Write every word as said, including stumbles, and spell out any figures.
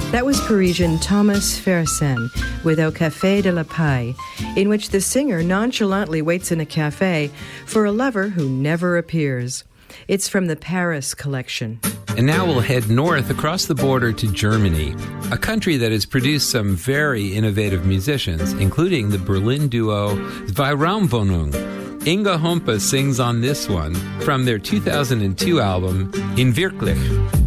That was Parisian Thomas Fersen with Au Café de la Paille, in which the singer nonchalantly waits in a cafe for a lover who never appears. It's from the Paris collection. And now we'll head north across the border to Germany, a country that has produced some very innovative musicians, including the Berlin duo Zwei Raumwohnung. Inga Hompe sings on this one from their two thousand two album, In Wirklich.